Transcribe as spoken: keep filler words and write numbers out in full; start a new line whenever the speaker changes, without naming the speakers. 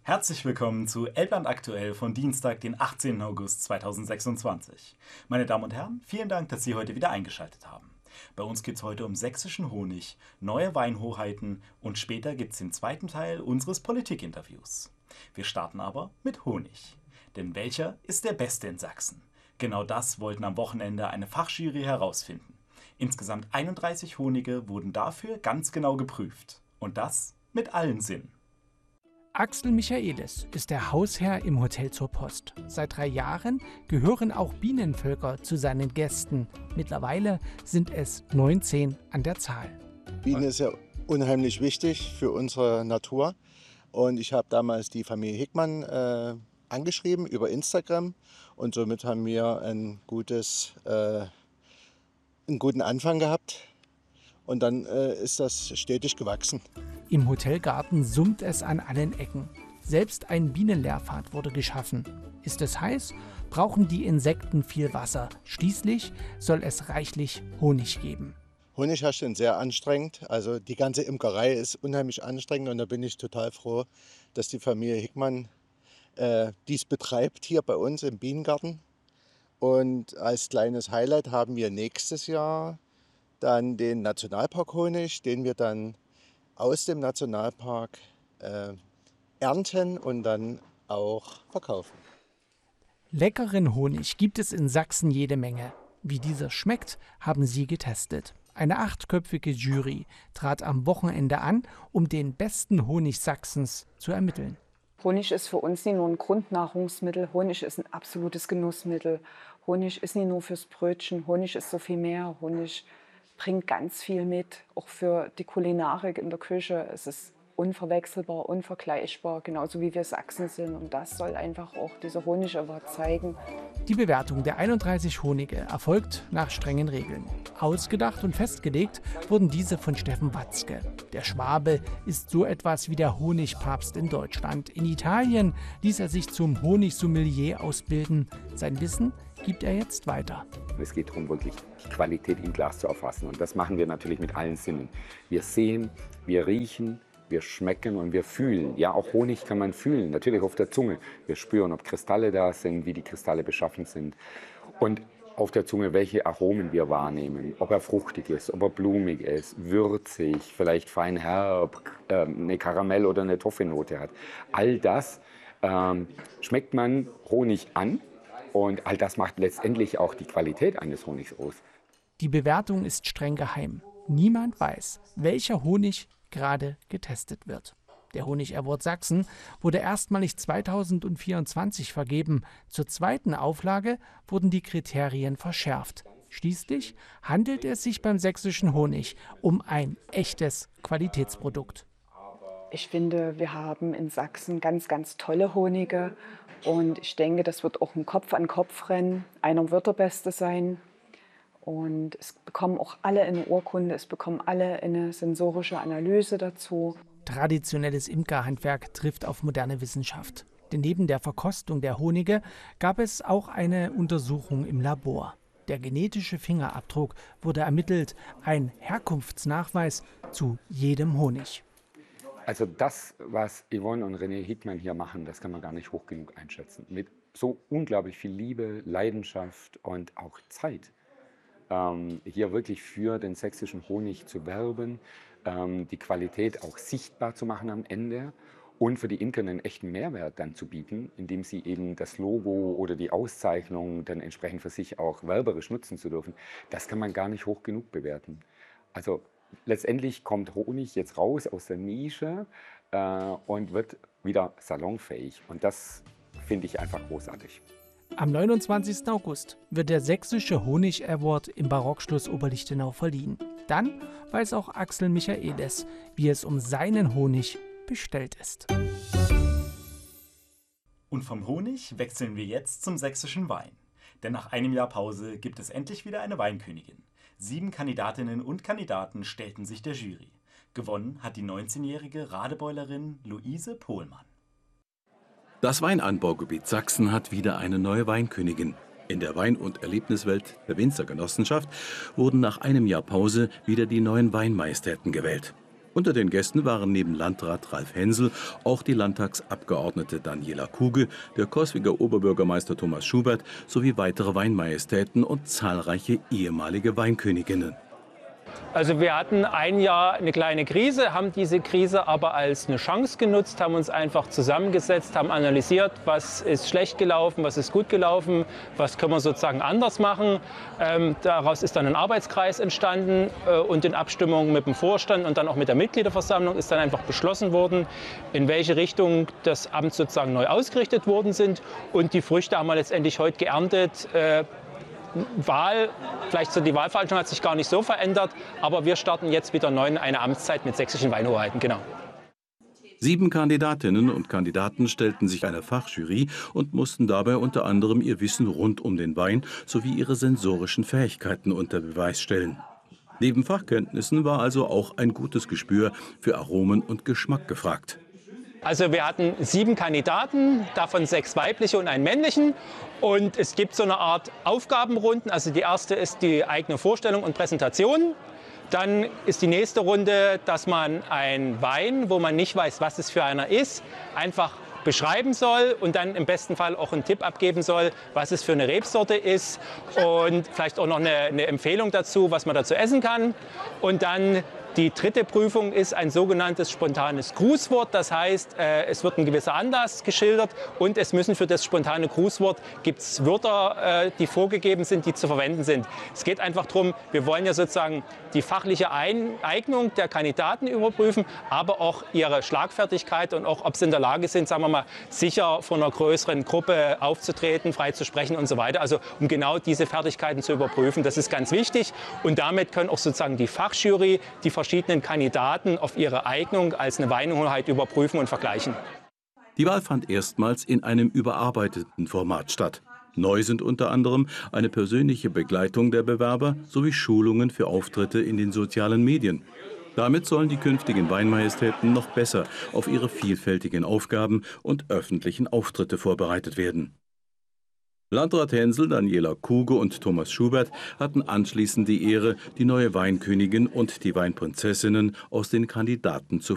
Herzlich willkommen zu Elbland aktuell von Dienstag, den achtzehnten August zweitausendsechsundzwanzig. Meine Damen und Herren, vielen Dank, dass Sie heute wieder eingeschaltet haben. Bei uns geht es heute um sächsischen Honig, neue Weinhochheiten und später gibt es den zweiten Teil unseres Politikinterviews. Wir starten aber mit Honig. Denn welcher ist der beste in Sachsen? Genau das wollten am Wochenende eine Fachjury herausfinden. Insgesamt einunddreißig Honige wurden dafür ganz genau geprüft. Und das mit allen Sinnen.
Axel Michaelis ist der Hausherr im Hotel zur Post. Seit drei Jahren gehören auch Bienenvölker zu seinen Gästen. Mittlerweile sind es neunzehn an der Zahl.
Bienen ist ja unheimlich wichtig für unsere Natur. Und ich habe damals die Familie Hickmann äh, angeschrieben über Instagram. Und somit haben wir ein gutes, äh, einen guten Anfang gehabt. Und dann äh, ist das stetig gewachsen.
Im Hotelgarten summt es an allen Ecken. Selbst ein Bienenlehrpfad wurde geschaffen. Ist es heiß, brauchen die Insekten viel Wasser. Schließlich soll es reichlich Honig geben.
Honig herstellen sehr anstrengend. Also die ganze Imkerei ist unheimlich anstrengend. Und da bin ich total froh, dass die Familie Hickmann äh, dies betreibt hier bei uns im Bienengarten. Und als kleines Highlight haben wir nächstes Jahr dann den Nationalpark Honig, den wir dann aus dem Nationalpark äh, ernten und dann auch verkaufen.
Leckeren Honig gibt es in Sachsen jede Menge. Wie dieser schmeckt, haben sie getestet. Eine achtköpfige Jury trat am Wochenende an, um den besten Honig Sachsens zu ermitteln.
Honig ist für uns nicht nur ein Grundnahrungsmittel, Honig ist ein absolutes Genussmittel. Honig ist nicht nur fürs Brötchen, Honig ist so viel mehr. Honig bringt ganz viel mit, auch für die Kulinarik in der Küche. Es ist unverwechselbar, unvergleichbar, genauso wie wir Sachsen sind. Und das soll einfach auch dieser Honig-Award zeigen.
Die Bewertung der einunddreißig Honige erfolgt nach strengen Regeln. Ausgedacht und festgelegt wurden diese von Steffen Watzke. Der Schwabe ist so etwas wie der Honigpapst in Deutschland. In Italien ließ er sich zum Honigsommelier ausbilden. Sein Wissen gibt er jetzt weiter.
Es geht darum, wirklich die Qualität im Glas zu erfassen. Und das machen wir natürlich mit allen Sinnen. Wir sehen, wir riechen, wir schmecken und wir fühlen. Ja, auch Honig kann man fühlen, natürlich auf der Zunge. Wir spüren, ob Kristalle da sind, wie die Kristalle beschaffen sind. Und auf der Zunge, welche Aromen wir wahrnehmen. Ob er fruchtig ist, ob er blumig ist, würzig, vielleicht fein herb, äh, eine Karamell- oder eine Toffeenote hat. All das ähm, schmeckt man Honig an. Und all das macht letztendlich auch die Qualität eines Honigs aus.
Die Bewertung ist streng geheim. Niemand weiß, welcher Honig gerade getestet wird. Der Honig-Award Sachsen wurde erstmalig zweitausendvierundzwanzig vergeben. Zur zweiten Auflage wurden die Kriterien verschärft. Schließlich handelt es sich beim sächsischen Honig um ein echtes Qualitätsprodukt.
Ich finde, wir haben in Sachsen ganz, ganz tolle Honige. Und ich denke, das wird auch ein Kopf-an-Kopf-Rennen. Einer wird der Beste sein. Und es bekommen auch alle eine Urkunde, es bekommen alle eine sensorische Analyse dazu.
Traditionelles Imkerhandwerk trifft auf moderne Wissenschaft. Denn neben der Verkostung der Honige gab es auch eine Untersuchung im Labor. Der genetische Fingerabdruck wurde ermittelt, ein Herkunftsnachweis zu jedem Honig.
Also das, was Yvonne und René Hickmann hier machen, das kann man gar nicht hoch genug einschätzen. Mit so unglaublich viel Liebe, Leidenschaft und auch Zeit, ähm, hier wirklich für den sächsischen Honig zu werben, ähm, die Qualität auch sichtbar zu machen am Ende und für die Imker einen echten Mehrwert dann zu bieten, indem sie eben das Logo oder die Auszeichnung dann entsprechend für sich auch werberisch nutzen zu dürfen. Das kann man gar nicht hoch genug bewerten. Also letztendlich kommt Honig jetzt raus aus der Nische äh, und wird wieder salonfähig. Und das finde ich einfach großartig.
Am neunundzwanzigsten August wird der Sächsische Honig-Award im Barockschloss Oberlichtenau verliehen. Dann weiß auch Axel Michaelis, wie es um seinen Honig bestellt ist.
Und vom Honig wechseln wir jetzt zum sächsischen Wein. Denn nach einem Jahr Pause gibt es endlich wieder eine Weinkönigin. Sieben Kandidatinnen und Kandidaten stellten sich der Jury. Gewonnen hat die neunzehnjährige Radebeulerin Luise Pohlmann.
Das Weinanbaugebiet Sachsen hat wieder eine neue Weinkönigin. In der Wein- und Erlebniswelt der Winzergenossenschaft wurden nach einem Jahr Pause wieder die neuen Weinmajestetten gewählt. Unter den Gästen waren neben Landrat Ralf Hensel auch die Landtagsabgeordnete Daniela Kuge, der Coswiger Oberbürgermeister Thomas Schubert sowie weitere Weinmajestäten und zahlreiche ehemalige Weinköniginnen.
Also wir hatten ein Jahr eine kleine Krise, haben diese Krise aber als eine Chance genutzt, haben uns einfach zusammengesetzt, haben analysiert, was ist schlecht gelaufen, was ist gut gelaufen, was können wir sozusagen anders machen. Ähm, daraus ist dann ein Arbeitskreis entstanden äh, und in Abstimmung mit dem Vorstand und dann auch mit der Mitgliederversammlung ist dann einfach beschlossen worden, in welche Richtung das Amt sozusagen neu ausgerichtet worden sind. Und die Früchte haben wir letztendlich heute geerntet. Äh, Wahl, vielleicht so die Wahlverhaltung hat sich gar nicht so verändert, aber wir starten jetzt wieder neu in eine Amtszeit mit sächsischen Weinhoheiten, genau.
Sieben Kandidatinnen und Kandidaten stellten sich einer Fachjury und mussten dabei unter anderem ihr Wissen rund um den Wein sowie ihre sensorischen Fähigkeiten unter Beweis stellen. Neben Fachkenntnissen war also auch ein gutes Gespür für Aromen und Geschmack gefragt.
Also wir hatten sieben Kandidaten, davon sechs weibliche und einen männlichen. Und es gibt so eine Art Aufgabenrunden. Also die erste ist die eigene Vorstellung und Präsentation. Dann ist die nächste Runde, dass man einen Wein, wo man nicht weiß, was es für einer ist, einfach beschreiben soll und dann im besten Fall auch einen Tipp abgeben soll, was es für eine Rebsorte ist und vielleicht auch noch eine, eine Empfehlung dazu, was man dazu essen kann. Und dann die dritte Prüfung ist ein sogenanntes spontanes Grußwort. Das heißt, äh, es wird ein gewisser Anlass geschildert und es müssen für das spontane Grußwort gibt's Wörter, äh, die vorgegeben sind, die zu verwenden sind. Es geht einfach darum, wir wollen ja sozusagen die fachliche Eignung der Kandidaten überprüfen, aber auch ihre Schlagfertigkeit und auch, ob sie in der Lage sind, sagen wir mal, sicher vor einer größeren Gruppe aufzutreten, frei zu sprechen und so weiter. Also um genau diese Fertigkeiten zu überprüfen, das ist ganz wichtig. Und damit können auch sozusagen die Fachjury die verschiedenen Kandidaten auf ihre Eignung als eine Weinhoheit überprüfen und vergleichen.
Die Wahl fand erstmals in einem überarbeiteten Format statt. Neu sind unter anderem eine persönliche Begleitung der Bewerber sowie Schulungen für Auftritte in den sozialen Medien. Damit sollen die künftigen Weinmajestäten noch besser auf ihre vielfältigen Aufgaben und öffentlichen Auftritte vorbereitet werden. Landrat Hensel, Daniela Kuge und Thomas Schubert hatten anschließend die Ehre, die neue Weinkönigin und die Weinprinzessinnen aus den Kandidaten zu